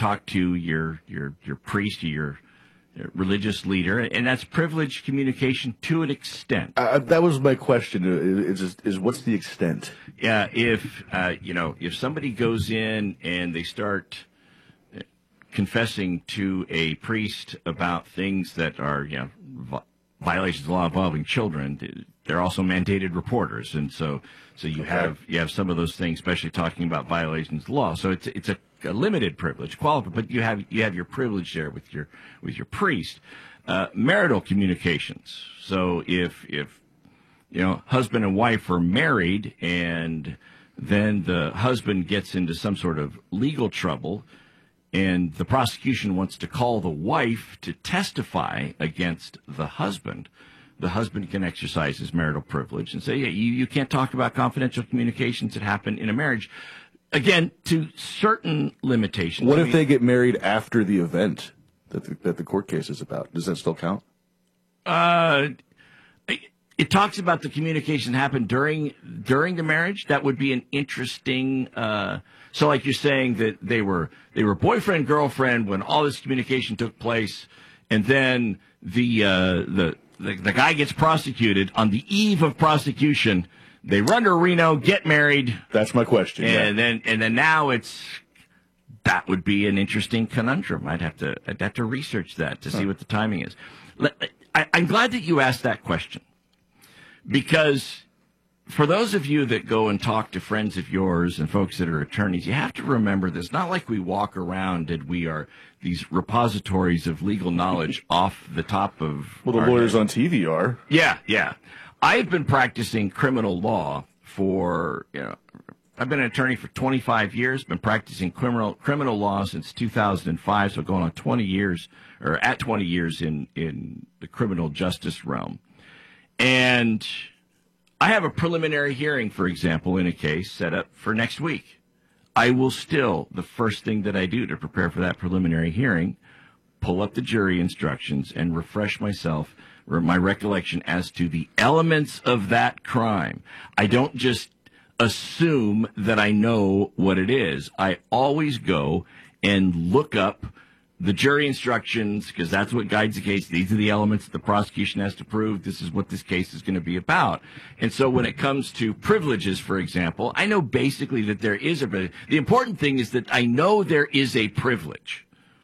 talk to your priest or your religious leader, and that's privileged communication to an extent. That was my question. Is what's the extent? Yeah, if somebody goes in and they start confessing to a priest about things that are violations of law involving children, they're also mandated reporters, and so you have some of those things, especially talking about violations of law. So it's a limited privilege, but you have your privilege there with your priest. Marital communications. So if husband and wife are married, and then the husband gets into some sort of legal trouble, and the prosecution wants to call the wife to testify against the husband can exercise his marital privilege and say, you can't talk about confidential communications that happen in a marriage. Again, to certain limitations. What if they get married after the event that the court case is about? Does that still count? It talks about the communication happened during the marriage. That would be an interesting. So, like you're saying that they were boyfriend girlfriend when all this communication took place, and then the guy gets prosecuted on the eve of prosecution. They run to Reno, get married. That's my question. And then now that would be an interesting conundrum. I'd have to research that to see what the timing is. I'm glad that you asked that question, because for those of you that go and talk to friends of yours and folks that are attorneys, you have to remember this. Not like we walk around and we are these repositories of legal knowledge off the top of. Well, the lawyers on TV are. Yeah. I've been practicing criminal law I've been an attorney for 25 years, been practicing criminal law since 2005, so going on 20 years, or at 20 years in the criminal justice realm. And I have a preliminary hearing, for example, in a case set up for next week. I will still, the first thing that I do to prepare for that preliminary hearing, pull up the jury instructions and refresh myself or my recollection as to the elements of that crime. I don't just assume that I know what it is. I always go and look up the jury instructions, because that's what guides the case. These are the elements that the prosecution has to prove. This is what this case is going to be about. And so when it comes to privileges, for example, I know basically that there is a privilege. The important thing is that I know there is a privilege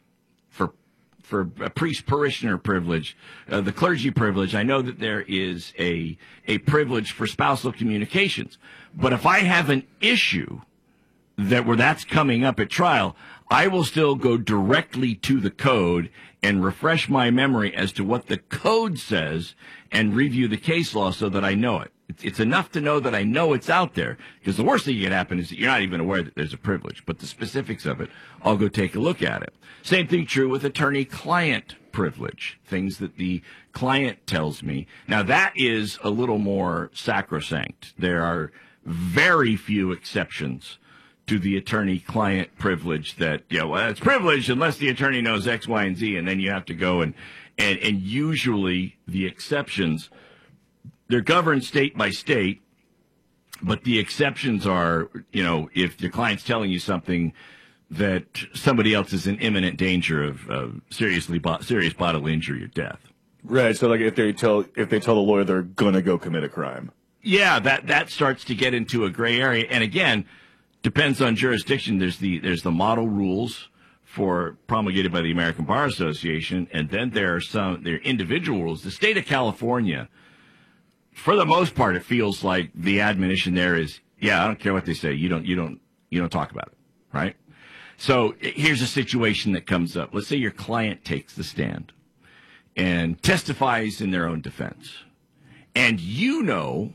for a priest-parishioner privilege, the clergy privilege. I know that there is a privilege for spousal communications. But if I have an issue where that's coming up at trial, I will still go directly to the code and refresh my memory as to what the code says and review the case law so that I know it. It's enough to know that I know it's out there, because the worst thing that can happen is that you're not even aware that there's a privilege. But the specifics of it, I'll go take a look at it. Same thing true with attorney-client privilege, things that the client tells me. Now, that is a little more sacrosanct. There are very few exceptions to the attorney-client privilege that, it's privileged unless the attorney knows X, Y, and Z, and then you have to go and usually the exceptions, they're governed state by state, but the exceptions are, if your client's telling you something that somebody else is in imminent danger of serious bodily injury or death. Right. So, like, if they tell the lawyer they're going to go commit a crime. Yeah, that starts to get into a gray area. And again, depends on jurisdiction. There's the model rules promulgated by the American Bar Association, and then there are individual rules. The state of California, for the most part, it feels like the admonition there is, I don't care what they say. You don't talk about it, right? So here's a situation that comes up. Let's say your client takes the stand and testifies in their own defense, and you know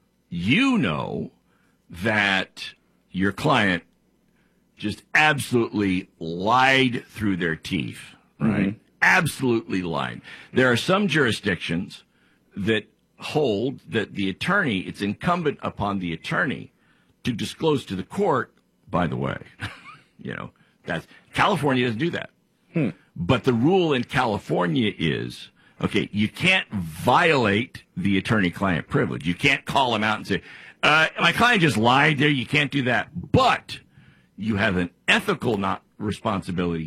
that your client just absolutely lied through their teeth, right? Mm-hmm. Absolutely lied. There are some jurisdictions that hold that it's incumbent upon the attorney to disclose to the court, by the way, California doesn't do that. But the rule in California is, you can't violate the attorney-client privilege. You can't call him out and say, my client just lied there. You can't do that. But you have an ethical responsibility